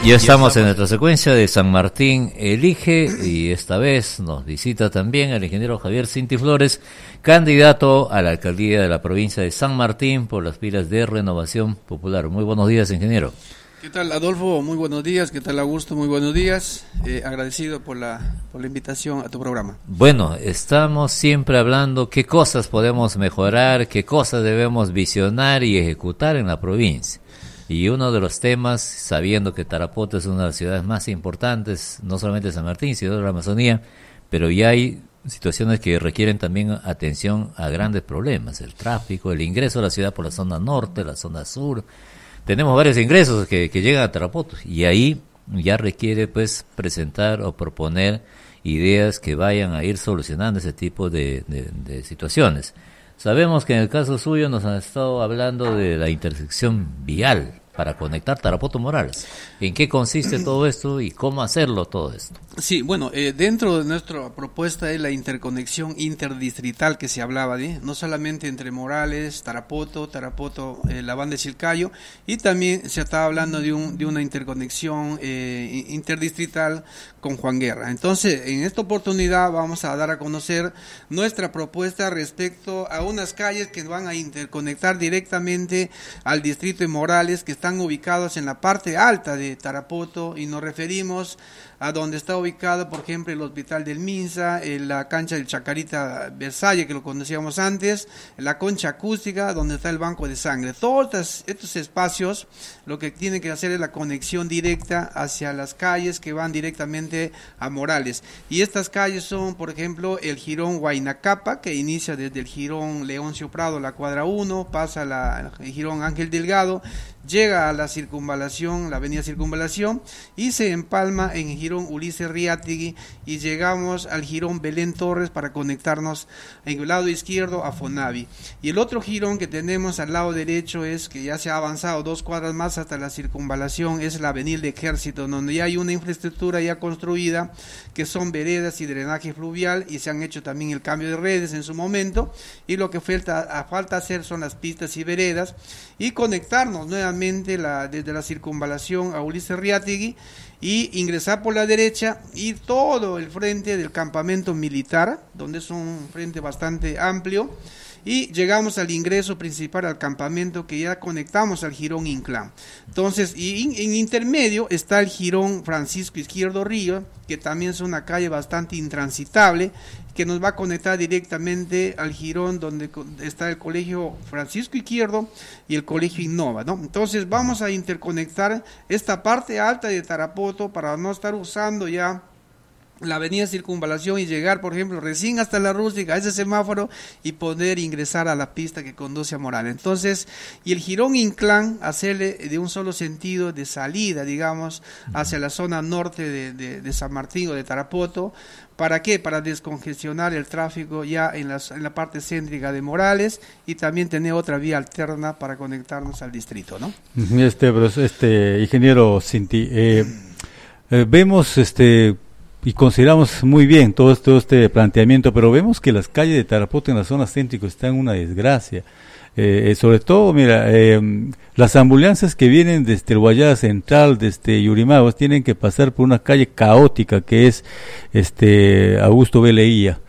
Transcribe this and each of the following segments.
Ya estamos en nuestra secuencia de San Martín Elige y esta vez nos visita también el ingeniero Javier Cinti Flores, candidato a la alcaldía de la provincia de San Martín por las filas de Renovación Popular. Muy buenos días, ingeniero. ¿Qué tal, Adolfo? Muy buenos días. ¿Qué tal, Augusto? Muy buenos días. Agradecido por la invitación a tu programa. Bueno, estamos siempre hablando qué cosas podemos mejorar, qué cosas debemos visionar y ejecutar en la provincia. Y uno de los temas, sabiendo que Tarapoto es una de las ciudades más importantes, no solamente de San Martín, sino de la Amazonía, pero ya hay situaciones que requieren también atención a grandes problemas, el tráfico, el ingreso a la ciudad por la zona norte, la zona sur. Tenemos varios ingresos que llegan a Tarapoto y ahí ya requiere pues presentar o proponer ideas que vayan a ir solucionando ese tipo de situaciones. Sabemos que en el caso suyo nos han estado hablando de la intersección vial para conectar Tarapoto-Morales. ¿En qué consiste todo esto y cómo hacerlo todo esto? Sí, bueno, dentro de nuestra propuesta es la interconexión interdistrital que se hablaba de, no solamente entre Morales, Tarapoto, la banda de Chilcayo, y también se estaba hablando de una interconexión interdistrital con Juan Guerra. Entonces, en esta oportunidad vamos a dar a conocer nuestra propuesta respecto a unas calles que van a interconectar directamente al distrito de Morales, que están ubicados en la parte alta de Tarapoto, y nos referimos a donde está ubicado, por ejemplo, el Hospital del Minsa, la cancha del Chacarita Versalles, que lo conocíamos antes, la concha acústica, donde está el banco de sangre. Todos estos espacios lo que tienen que hacer es la conexión directa hacia las calles que van directamente a Morales. Y estas calles son, por ejemplo, el jirón Huaynacapa, que inicia desde el jirón Leoncio Prado, la cuadra 1, pasa el jirón Ángel Delgado, llega a la circunvalación, la avenida Circunvalación, y se empalma en el jirón Ulises Riatigui y llegamos al jirón Belén Torres para conectarnos en el lado izquierdo a Fonavi. Y el otro jirón que tenemos al lado derecho es que ya se ha avanzado 2 cuadras más hasta la circunvalación, es la avenida del Ejército, donde ya hay una infraestructura ya construida, que son veredas y drenaje fluvial, y se han hecho también el cambio de redes en su momento, y lo que falta hacer son las pistas y veredas, y conectarnos nuevamente desde la circunvalación a Ulises Riatigui y ingresar por la derecha y todo el frente del campamento militar, donde es un frente bastante amplio, y llegamos al ingreso principal al campamento, que ya conectamos al jirón Inclán. Entonces, y en intermedio está el jirón Francisco Izquierdo Río, que también es una calle bastante intransitable, que nos va a conectar directamente al jirón donde está el colegio Francisco Izquierdo y el colegio Innova, ¿no? Entonces vamos a interconectar esta parte alta de Tarapoto para no estar usando ya la avenida Circunvalación y llegar, por ejemplo, recién hasta la Rústica, a ese semáforo, y poder ingresar a la pista que conduce a Morales. Entonces, y el jirón Inclán, hacerle de un solo sentido de salida, digamos, hacia la zona norte de San Martín o de Tarapoto. ¿Para qué? Para descongestionar el tráfico ya en la parte céntrica de Morales, y también tener otra vía alterna para conectarnos al distrito, ¿no? Ingeniero Cinti, vemos y consideramos muy bien todo este planteamiento, pero vemos que las calles de Tarapoto en la zona céntrica están en una desgracia. Sobre todo, mira, las ambulancias que vienen desde el Guayana Central, desde Yurimagos, tienen que pasar por una calle caótica que es Augusto B. Leía.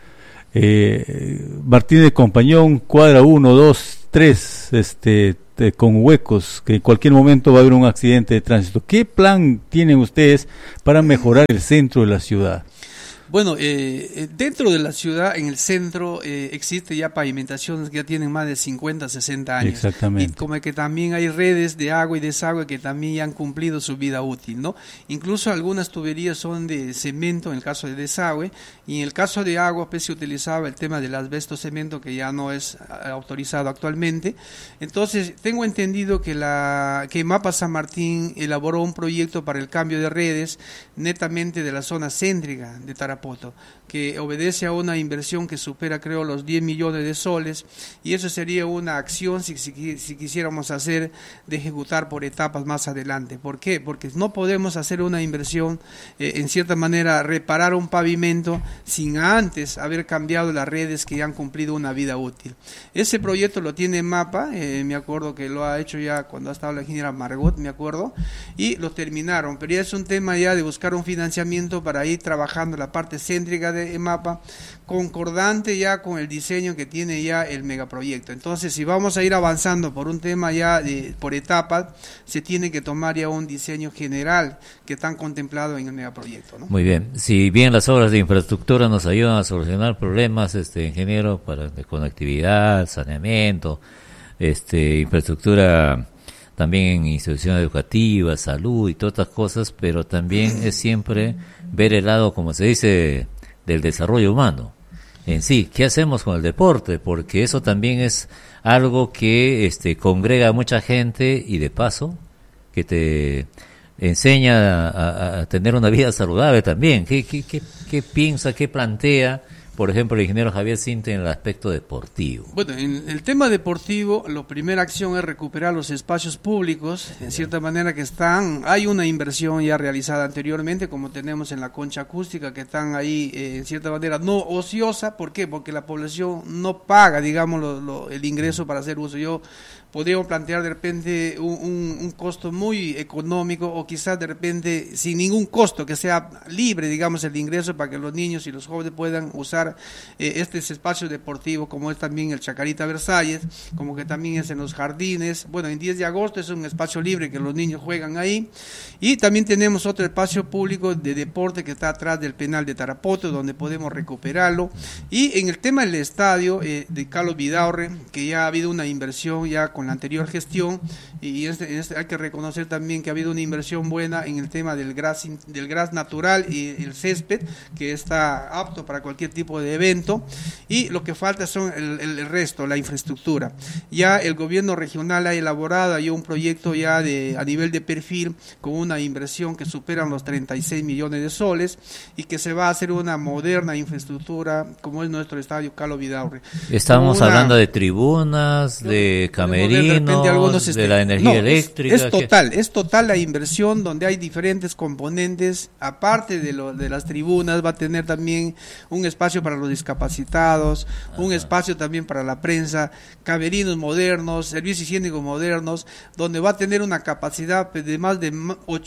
Martínez Compañón, cuadra 1, 2, 3, con huecos, que en cualquier momento va a haber un accidente de tránsito. ¿Qué plan tienen ustedes para mejorar el centro de la ciudad? Bueno, dentro de la ciudad, en el centro, existe ya pavimentaciones que ya tienen más de 50, 60 años. Exactamente. Y como que también hay redes de agua y desagüe que también ya han cumplido su vida útil, ¿no? Incluso algunas tuberías son de cemento en el caso de desagüe, y en el caso de agua pues se utilizaba el tema del asbesto cemento, que ya no es autorizado actualmente. Entonces, tengo entendido que Mapa San Martín elaboró un proyecto para el cambio de redes netamente de la zona céntrica de Tarapoto Tarapoto, que obedece a una inversión que supera, creo, los 10 millones de soles, y eso sería una acción, si quisiéramos hacer, de ejecutar por etapas más adelante. ¿Por qué? Porque no podemos hacer una inversión, en cierta manera, reparar un pavimento sin antes haber cambiado las redes que ya han cumplido una vida útil. Ese proyecto lo tiene MAPA, me acuerdo que lo ha hecho ya cuando ha estado la ingeniera Margot, me acuerdo, y lo terminaron, pero ya es un tema ya de buscar un financiamiento para ir trabajando la parte céntrica de MAPA, concordante ya con el diseño que tiene ya el megaproyecto. Entonces, si vamos a ir avanzando por un tema ya por etapas, se tiene que tomar ya un diseño general que están contemplado en el megaproyecto, ¿no? Muy bien. Si bien las obras de infraestructura nos ayudan a solucionar problemas, ingeniero, de conectividad, saneamiento, infraestructura también en instituciones educativas, salud y todas estas cosas, pero también es siempre ver el lado, como se dice, del desarrollo humano en sí. ¿Qué hacemos con el deporte? Porque eso también es algo que congrega a mucha gente y de paso que te enseña a tener una vida saludable también. ¿Qué piensa, qué plantea, por ejemplo, el ingeniero Javier Sinte en el aspecto deportivo? Bueno, en el tema deportivo, la primera acción es recuperar los espacios públicos, en cierta manera que hay una inversión ya realizada anteriormente, como tenemos en la concha acústica, que están ahí, en cierta manera, no ociosa. ¿Por qué? Porque la población no paga, digamos, el ingreso para hacer uso. Podríamos plantear de repente un costo muy económico, o quizás de repente sin ningún costo, que sea libre, digamos, el ingreso para que los niños y los jóvenes puedan usar estos espacios deportivos, como es también el Chacarita Versalles, como que también es en los jardines. Bueno, en 10 de agosto es un espacio libre que los niños juegan ahí, y también tenemos otro espacio público de deporte que está atrás del penal de Tarapoto, donde podemos recuperarlo. Y en el tema del estadio de Carlos Vidaurre, que ya ha habido una inversión ya con la anterior gestión, y hay que reconocer también que ha habido una inversión buena en el tema del gras natural y el césped, que está apto para cualquier tipo de evento, y lo que falta son el resto, la infraestructura. Ya el gobierno regional ha elaborado ya un proyecto ya a nivel de perfil, con una inversión que supera los 36 millones de soles, y que se va a hacer una moderna infraestructura como es nuestro estadio Carlos Vidaurre. Estamos hablando de tribunas, de camerinos, de la energía eléctrica. Es total la inversión, donde hay diferentes componentes. Aparte de las tribunas, va a tener también un espacio para los discapacitados, un espacio también para la prensa, camerinos modernos, servicios higiénicos modernos, donde va a tener una capacidad de más de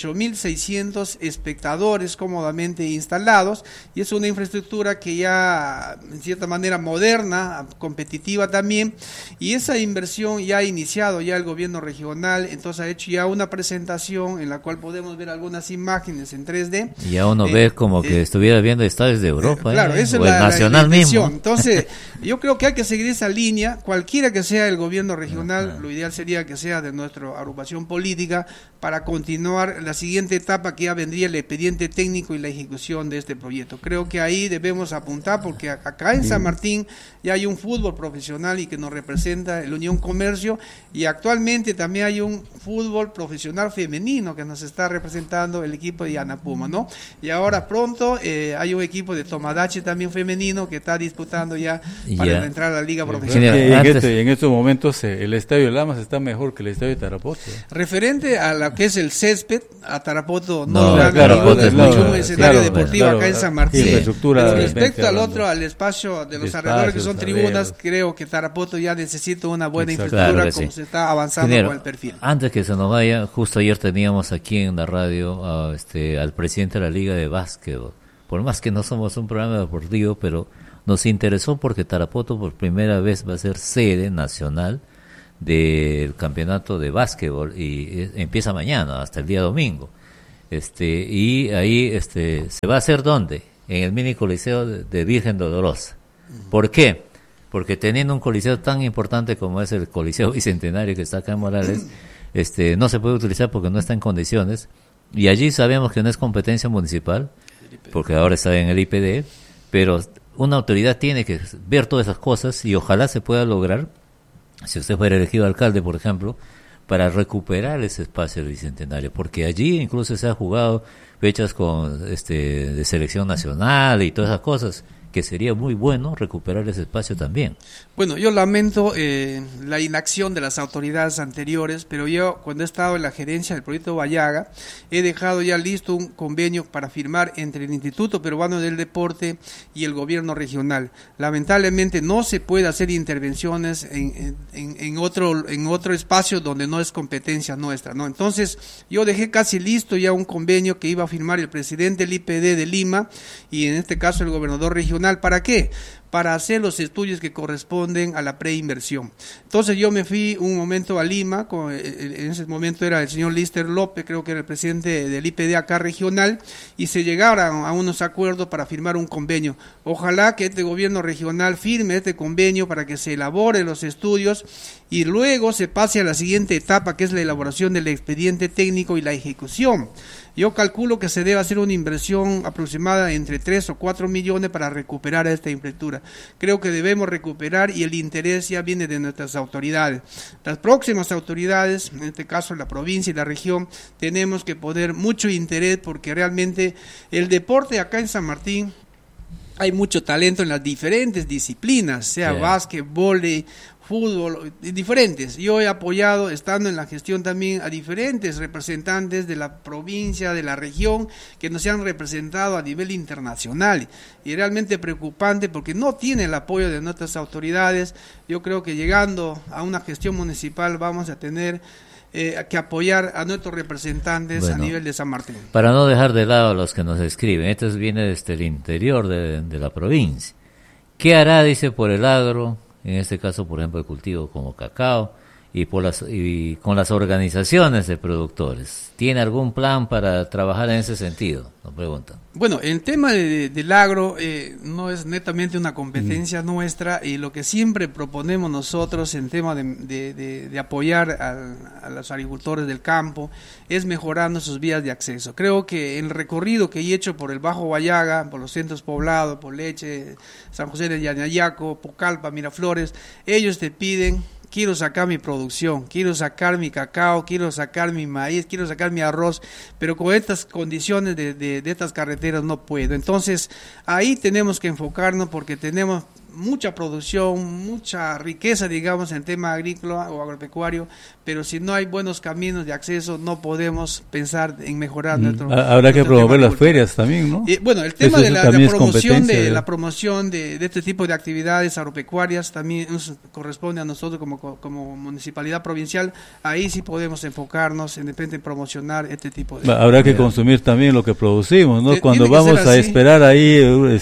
8.600 espectadores cómodamente instalados, y es una infraestructura que ya, en cierta manera, moderna, competitiva también, y esa inversión ya ha iniciado ya el gobierno regional. Entonces ha hecho ya una presentación en la cual podemos ver algunas imágenes en 3D. Y ya uno ve como que estuviera viendo estadios de Europa, claro, esa o es el nacional mismo. Entonces, yo creo que hay que seguir esa línea, cualquiera que sea el gobierno regional. Lo ideal sería que sea de nuestra agrupación política, para continuar la siguiente etapa, que ya vendría el expediente técnico y la ejecución de este proyecto. Creo que ahí debemos apuntar, porque acá en San Martín ya hay un fútbol profesional y que nos representa el Unión Comercio, y actualmente también hay un fútbol profesional femenino que nos está representando el equipo de Yanapuma, ¿no? Y ahora pronto hay un equipo de Tomadache también femenino que está disputando ya para entrar a la liga profesional. En estos momentos el estadio de Lamas está mejor que el estadio de Tarapoto. Referente a lo que es el césped, a Tarapoto no lo es mucho un escenario deportivo acá en San Martín. Pero respecto al espacio de los alrededores, que son tribunas, creo que Tarapoto ya necesita una buena infraestructura, como se está avanzando con el perfil. Antes que se nos vaya, justo ayer teníamos aquí en la radio al presidente de la Liga de Básquetbol. Por más que no somos un programa deportivo, pero nos interesó porque Tarapoto por primera vez va a ser sede nacional del campeonato de básquetbol, y empieza mañana hasta el día domingo. Y ahí se va a hacer ¿dónde? En el mini coliseo de Virgen Dolorosa. ¿Por qué? Porque teniendo un coliseo tan importante como es el Coliseo Bicentenario que está acá en Morales, no se puede utilizar porque no está en condiciones, y allí sabemos que no es competencia municipal, porque ahora está en el IPD, pero una autoridad tiene que ver todas esas cosas, y ojalá se pueda lograr, si usted fuera elegido alcalde, por ejemplo, para recuperar ese espacio del Bicentenario, porque allí incluso se ha jugado fechas con de selección nacional y todas esas cosas, que sería muy bueno recuperar ese espacio también. Bueno, yo lamento la inacción de las autoridades anteriores, pero yo cuando he estado en la gerencia del proyecto Bayaga, he dejado ya listo un convenio para firmar entre el Instituto Peruano del Deporte y el gobierno regional. Lamentablemente no se puede hacer intervenciones en otro espacio donde no es competencia nuestra, ¿no? Entonces, yo dejé casi listo ya un convenio que iba a firmar el presidente del IPD de Lima y en este caso el gobernador regional. ¿Para qué? Para hacer los estudios que corresponden a la preinversión. Entonces yo me fui un momento a Lima, en ese momento era el señor Lister López, creo que era el presidente del IPD acá regional, y se llegaron a unos acuerdos para firmar un convenio. Ojalá que este gobierno regional firme este convenio para que se elaboren los estudios y luego se pase a la siguiente etapa, que es la elaboración del expediente técnico y la ejecución. Yo calculo que se debe hacer una inversión aproximada entre 3 o 4 millones para recuperar esta infraestructura. Creo que debemos recuperar y el interés ya viene de nuestras autoridades. Las próximas autoridades, en este caso la provincia y la región, tenemos que poner mucho interés porque realmente el deporte acá en San Martín hay mucho talento en las diferentes disciplinas, sea básquet, vóley, fútbol, diferentes. Yo he apoyado, estando en la gestión también, a diferentes representantes de la provincia, de la región, que nos han representado a nivel internacional. Y realmente preocupante porque no tiene el apoyo de nuestras autoridades. Yo creo que llegando a una gestión municipal vamos a tener que apoyar a nuestros representantes a nivel de San Martín. Para no dejar de lado a los que nos escriben, esto viene desde el interior de la provincia. ¿Qué hará, dice, por el agro? En este caso, por ejemplo, el cultivo como cacao y con las organizaciones de productores. ¿Tiene algún plan para trabajar en ese sentido? Nos preguntan. Bueno, el tema del agro no es netamente una competencia nuestra y lo que siempre proponemos nosotros en tema de apoyar a los agricultores del campo es mejorando sus vías de acceso. Creo que el recorrido que he hecho por el Bajo Bayaga, por los centros poblados, por Leche, San José de Yanayaco, Pucallpa, Miraflores, ellos te piden: quiero sacar mi producción, quiero sacar mi cacao, quiero sacar mi maíz, quiero sacar mi arroz, pero con estas condiciones de estas carreteras no puedo. Entonces, ahí tenemos que enfocarnos porque tenemos mucha producción, mucha riqueza, digamos, en tema agrícola o agropecuario, pero si no hay buenos caminos de acceso, no podemos pensar en mejorar Habrá que promover las ferias también, ¿no? Bueno, el tema de la promoción de este tipo de actividades agropecuarias también nos corresponde a nosotros como municipalidad provincial. Ahí sí podemos enfocarnos en promocionar este tipo de... Habrá que consumir también lo que producimos, ¿no? Cuando vamos a esperar ahí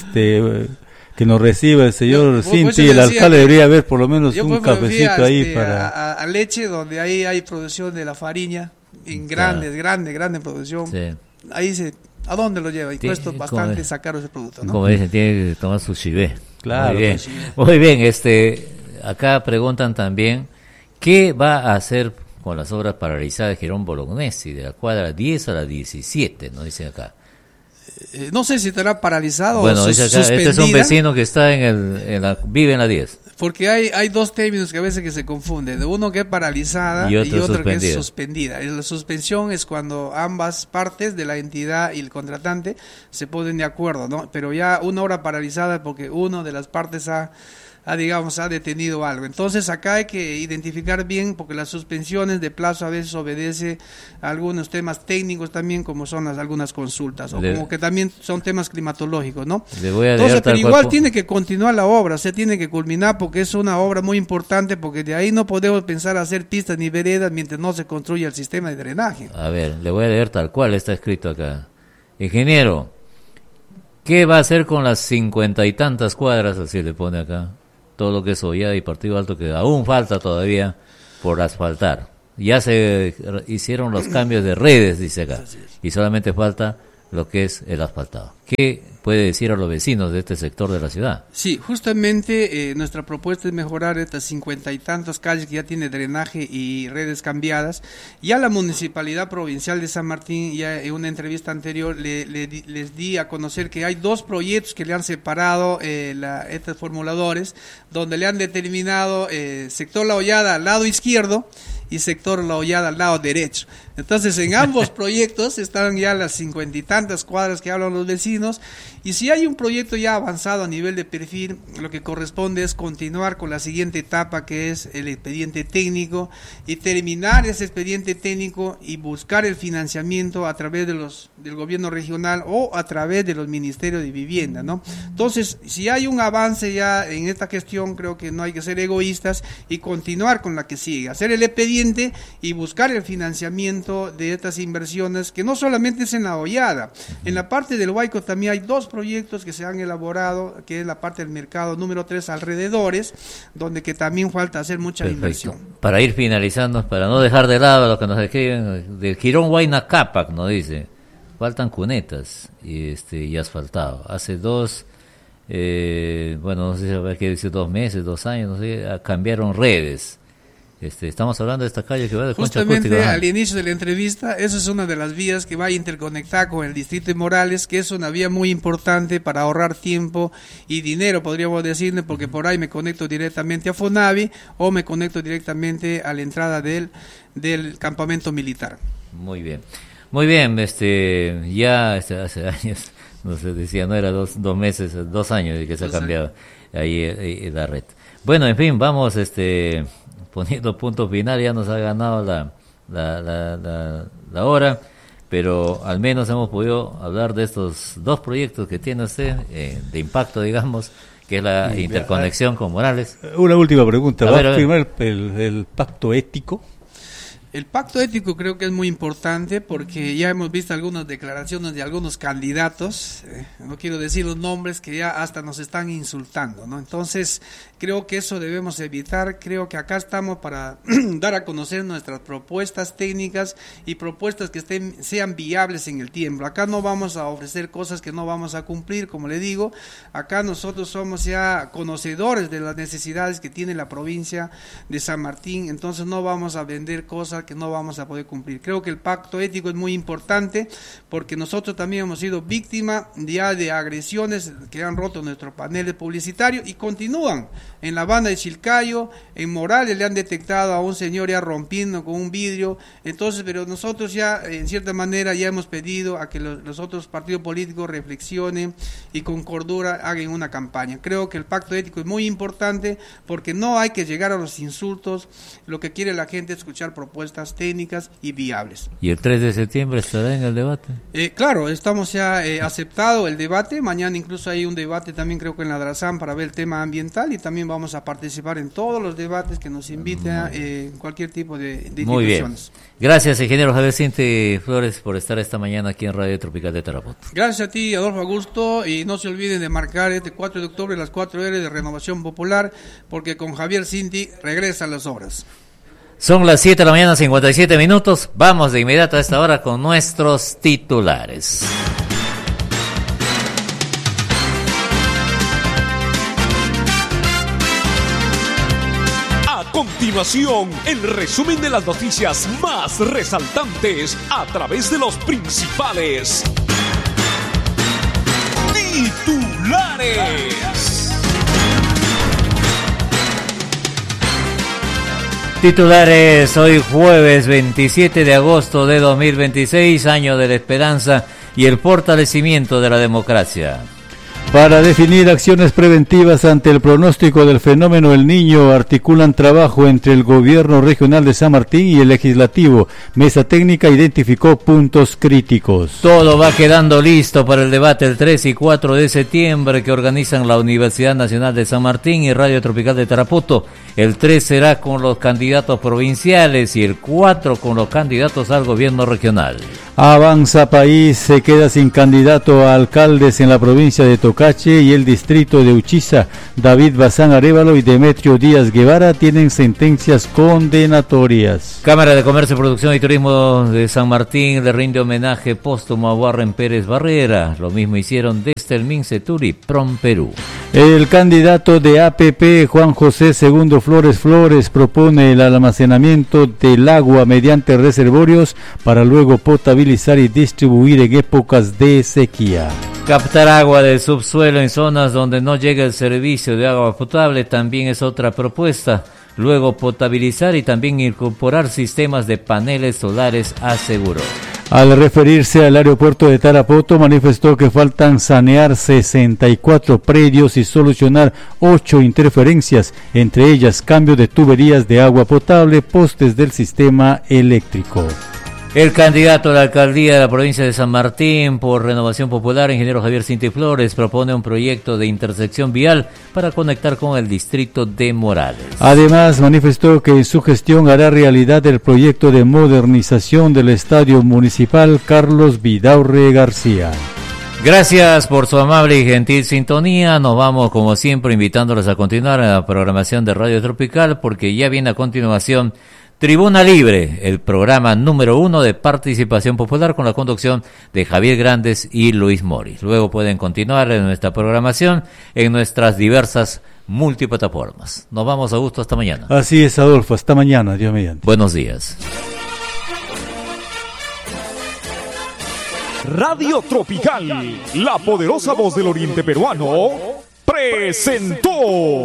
que nos reciba el señor Cinti, el alcalde debería haber por lo menos un cafecito ahí para... A Leche, donde ahí hay producción de la farina, en grande producción. Sí. Ahí ¿a dónde lo lleva? Y cuesta bastante sacar ese producto, ¿no? Como dicen, tiene que tomar su chivé. Claro. Muy bien, acá preguntan también, ¿qué va a hacer con las obras paralizadas de Girón Bolognesi, de la cuadra 10 a la 17, nos dicen acá? No sé si estará paralizado o dice acá, este es un vecino que está vive en la 10. Porque hay dos términos que a veces que se confunden, uno que es paralizada y otro que es suspendida. La suspensión es cuando ambas partes de la entidad y el contratante se ponen de acuerdo, ¿no? Pero ya una obra paralizada es porque una de las partes ha detenido algo. Entonces acá hay que identificar bien, porque las suspensiones de plazo a veces obedece a algunos temas técnicos también, como son algunas consultas, o como que también son temas climatológicos, ¿no? Entonces, pero igual tiene que continuar la obra, tiene que culminar, porque es una obra muy importante, porque de ahí no podemos pensar hacer pistas ni veredas mientras no se construya el sistema de drenaje. A ver, le voy a leer tal cual está escrito acá. Ingeniero, ¿qué va a hacer con las 50 y tantas cuadras, así le pone acá? Todo lo que es Ollada y Partido Alto, que aún falta todavía por asfaltar. Ya se hicieron los cambios de redes, dice acá, y solamente falta lo que es el asfaltado. ¿Qué puede decir a los vecinos de este sector de la ciudad? Sí, justamente nuestra propuesta es mejorar estas 50 y tantas calles que ya tiene drenaje y redes cambiadas. Ya la Municipalidad Provincial de San Martín, ya en una entrevista anterior les di a conocer que hay dos proyectos que le han separado estos formuladores, donde le han determinado sector La Hollada al lado izquierdo y sector La Hollada al lado derecho. Entonces, en ambos proyectos están ya las 50 y tantas cuadras que hablan los vecinos, y si hay un proyecto ya avanzado a nivel de perfil, lo que corresponde es continuar con la siguiente etapa, que es el expediente técnico, y terminar ese expediente técnico y buscar el financiamiento a través del gobierno regional o a través de los ministerios de vivienda, ¿no? Entonces, si hay un avance ya en esta gestión, creo que no hay que ser egoístas y continuar con la que sigue, hacer el expediente y buscar el financiamiento de estas inversiones, que no solamente es en La Hollada, en la parte del Huayco también hay 2 proyectos que se han elaborado, que es la parte del mercado número 3 alrededores, donde que también falta hacer mucha inversión. Para ir finalizando, para no dejar de lado lo que nos escriben, del Quirón Huayna Cápac nos dice, faltan cunetas y asfaltado. Hace 2, bueno, no sé si qué dice, 2 meses, 2 años, no sé, cambiaron redes. Estamos hablando de esta calle que va de Concha Justamente Acústica. Al inicio de la entrevista, esa es una de las vías que va a interconectar con el distrito de Morales, que es una vía muy importante para ahorrar tiempo y dinero, podríamos decirle, porque por ahí me conecto directamente a Fonavi o me conecto directamente a la entrada del campamento militar. Muy bien, muy bien. Ya hace años, no se decía, no era 2 meses, 2 años de que se ha cambiado ahí la red. Bueno, en fin, vamos poniendo punto final. Ya nos ha ganado la hora, pero al menos hemos podido hablar de estos 2 proyectos que tiene usted de impacto, digamos, que es la interconexión con Morales. Una última pregunta, ¿va a firmar el pacto ético? El pacto ético creo que es muy importante, porque ya hemos visto algunas declaraciones de algunos candidatos, no quiero decir los nombres, que ya hasta nos están insultando, ¿no? Entonces, creo que eso debemos evitar. Creo que acá estamos para dar a conocer nuestras propuestas técnicas y propuestas que sean viables en el tiempo. Acá no vamos a ofrecer cosas que no vamos a cumplir, como le digo. Acá nosotros somos ya conocedores de las necesidades que tiene la provincia de San Martín, entonces no vamos a vender cosas que no vamos a poder cumplir. Creo que el pacto ético es muy importante, porque nosotros también hemos sido víctimas ya de agresiones que han roto nuestro panel publicitario y continúan. En la banda de Chilcayo, en Morales le han detectado a un señor ya rompiendo con un vidrio. Entonces, pero nosotros ya en cierta manera ya hemos pedido a que los otros partidos políticos reflexionen y con cordura hagan una campaña. Creo que el pacto ético es muy importante, porque no hay que llegar a los insultos. Lo que quiere la gente es escuchar propuestas técnicas y viables. ¿Y el 3 de septiembre estará en el debate? Claro, estamos ya aceptado el debate. Mañana incluso hay un debate también, creo que en la Drazán, para ver el tema ambiental, y también vamos a participar en todos los debates que nos inviten en cualquier tipo de Muy instituciones. Bien. Gracias, ingeniero Javier Cinti Flores, por estar esta mañana aquí en Radio Tropical de Tarapoto. Gracias a ti, Adolfo Augusto, y no se olviden de marcar este 4 de octubre las 4R de Renovación Popular, porque con Javier Cinti regresan las obras. Son las 7 de la mañana, 57 minutos. Vamos de inmediato a esta hora con nuestros titulares. A continuación, el resumen de las noticias más resaltantes a través de los principales titulares. Titulares, hoy jueves 27 de agosto de 2026, año de la esperanza y el fortalecimiento de la democracia. Para definir acciones preventivas ante el pronóstico del fenómeno El Niño, articulan trabajo entre el Gobierno Regional de San Martín y el Legislativo. Mesa técnica identificó puntos críticos. Todo va quedando listo para el debate el 3 y 4 de septiembre que organizan la Universidad Nacional de San Martín y Radio Tropical de Tarapoto. El 3 será con los candidatos provinciales y el 4 con los candidatos al gobierno regional. Avanza País se queda sin candidato a alcaldes en la provincia de Tocache y el distrito de Uchiza. David Bazán Arévalo y Demetrio Díaz Guevara tienen sentencias condenatorias. Cámara de Comercio, Producción y Turismo de San Martín le rinde homenaje póstumo a Warren Pérez Barrera. Lo mismo hicieron desde el Minceturi, Prom Perú. El candidato de APP, Juan José Segundo Flores, propone el almacenamiento del agua mediante reservorios para luego potabilizar y distribuir en épocas de sequía. Captar agua del subsuelo en zonas donde no llega el servicio de agua potable también es otra propuesta. luego potabilizar y también incorporar sistemas de paneles solares, aseguró. Al referirse al aeropuerto de Tarapoto, manifestó que faltan sanear 64 predios y solucionar 8 interferencias, entre ellas cambio de tuberías de agua potable, postes del sistema eléctrico. El candidato a la alcaldía de la provincia de San Martín por Renovación Popular, ingeniero Javier Cinti Flores, propone un proyecto de intersección vial para conectar con el distrito de Morales. Además, manifestó que en su gestión hará realidad el proyecto de modernización del estadio municipal Carlos Vidaurre García. Gracias por su amable y gentil sintonía. Nos vamos, como siempre, invitándoles a continuar en la programación de Radio Tropical, porque ya viene a continuación Tribuna Libre, el programa número 1 de participación popular con la conducción de Javier Grandes y Luis Moris. Luego pueden continuar en nuestra programación en nuestras diversas multiplataformas. Nos vamos a gusto, hasta mañana. Así es, Adolfo, hasta mañana, Dios mediante. Buenos días. Radio Tropical, la poderosa voz del oriente peruano, presentó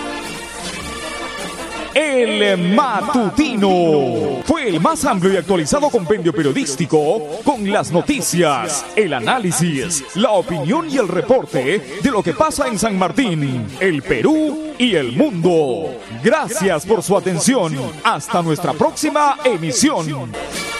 El Matutino. Fue el más amplio y actualizado compendio periodístico con las noticias, el análisis, la opinión y el reporte de lo que pasa en San Martín, el Perú y el mundo. Gracias por su atención. Hasta nuestra próxima emisión.